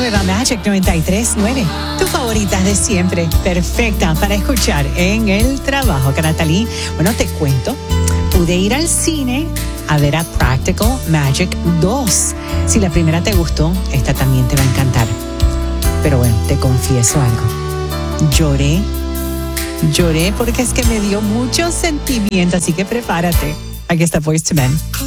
nueva Magic 93.9. Tus favoritas de siempre. Perfecta para escuchar en el trabajo. Natalie, bueno, te cuento. Pude ir al cine a ver a Practical Magic 2. Si la primera te gustó, esta también te va a encantar. Pero bueno, te confieso algo. Lloré porque es que me dio mucho sentimiento. Así que prepárate. Aquí está Boyz II Men.